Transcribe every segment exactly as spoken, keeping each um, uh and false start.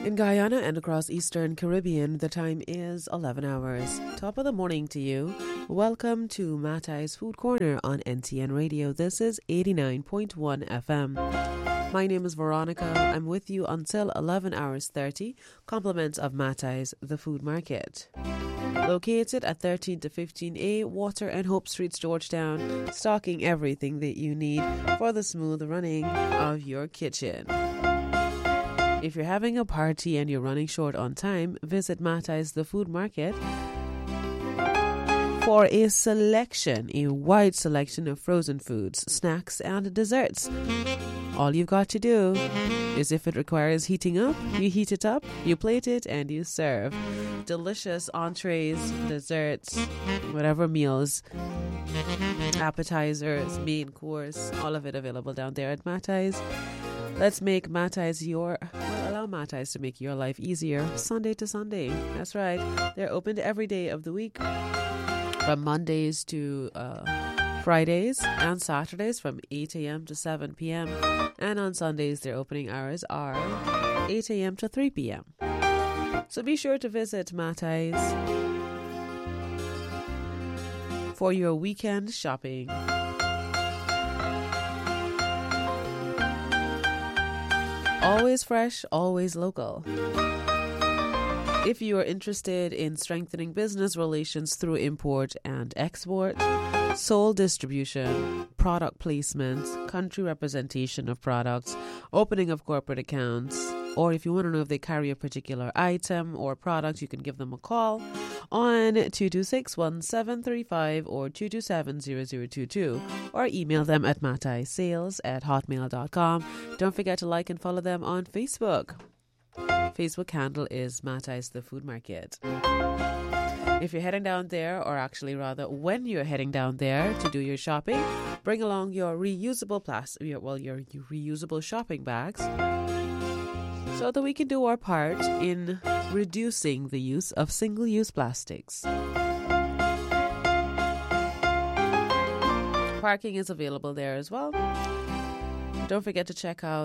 In Guyana and across Eastern Caribbean, the time is eleven hours. Top of the morning to you. Welcome to Matai's Food Corner on N T N Radio. This is eighty-nine point one F M. My name is Veronica. I'm with you until eleven hours thirty. Compliments of Matai's The Food Market. Located at thirteen to fifteen A, Water and Hope Streets, Georgetown, stocking everything that you need for the smooth running of your kitchen. If you're having a party and you're running short on time, visit Matai's The Food Market for a selection, a wide selection of frozen foods, snacks, and desserts. All you've got to do is, if it requires heating up, you heat it up, you plate it, and you serve. Delicious entrees, desserts, whatever meals, appetizers, main course, all of it available down there at Matai's. Let's make Matai's your, well, allow Matai's to make your life easier Sunday to Sunday. That's right. They're open every day of the week, from Mondays to uh, Fridays, and Saturdays from eight a.m. to seven p.m. And on Sundays, their opening hours are eight a.m. to three p.m. So be sure to visit Matai's for your weekend shopping. Always fresh, always local. If you are interested in strengthening business relations through import and export, sole distribution, product placement, country representation of products, opening of corporate accounts, or if you want to know if they carry a particular item or product, you can give them a call on two two six, one seven three five or two two seven, zero zero two two, or email them at mataisales at hotmail dot com. Don't forget to like and follow them on Facebook. Facebook handle is Matai's The Food Market. If you're heading down there, or actually rather when you're heading down there to do your shopping, bring along your reusable plastic, well, your, your reusable shopping bags, so that we can do our part in reducing the use of single-use plastics. Parking is available there as well. Don't forget to check out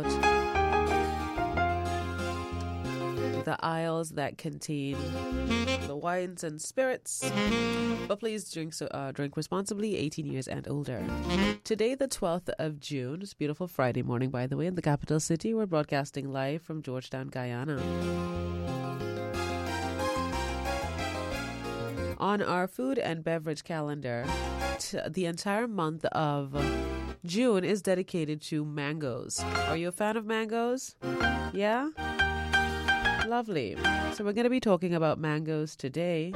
the aisles that contain the wines and spirits, but please drink so uh, drink responsibly, eighteen years and older. Today, the twelfth of June, it's a beautiful Friday morning, by the way, in the capital city. We're broadcasting live from Georgetown, Guyana. On our food and beverage calendar, t- the entire month of June is dedicated to mangoes. Are you a fan of mangoes? Yeah? Lovely. So we're going to be talking about mangoes today.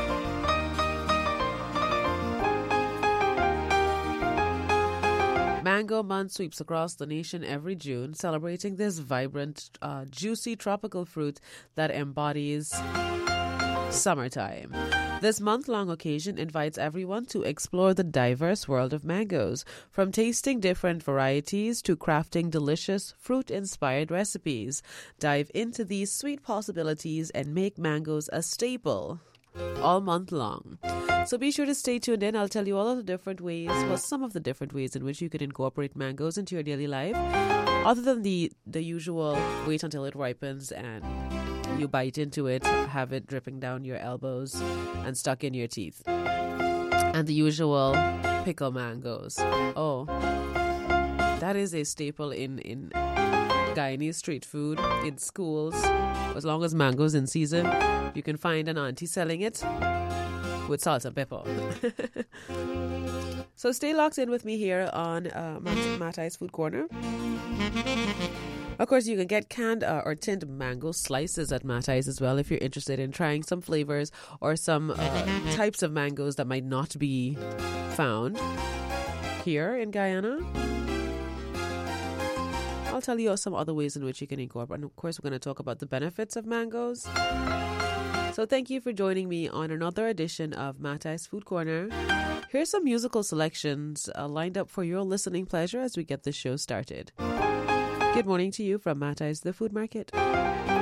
Mango Month sweeps across the nation every June, celebrating this vibrant, uh, juicy tropical fruit that embodies summertime. This month-long occasion invites everyone to explore the diverse world of mangoes, from tasting different varieties to crafting delicious fruit-inspired recipes. Dive into these sweet possibilities and make mangoes a staple all month long. So be sure to stay tuned in. I'll tell you all of the different ways, well, some of the different ways in which you can incorporate mangoes into your daily life, other than the, the usual wait until it ripens and you bite into it, have it dripping down your elbows and stuck in your teeth. And the usual pickle mangoes. Oh, that is a staple in, in Guyanese street food, in schools. As long as mango's in season, you can find an auntie selling it with salt and pepper. So stay locked in with me here on uh, Matai's Food Corner. Of course, you can get canned uh, or tinned mango slices at Matai's as well if you're interested in trying some flavors or some uh, types of mangoes that might not be found here in Guyana. I'll tell you some other ways in which you can incorporate. And of course, we're going to talk about the benefits of mangoes. So thank you for joining me on another edition of Matai's Food Corner. Here's some musical selections uh, lined up for your listening pleasure as we get this show started. Good morning to you from Matai's The Food Market.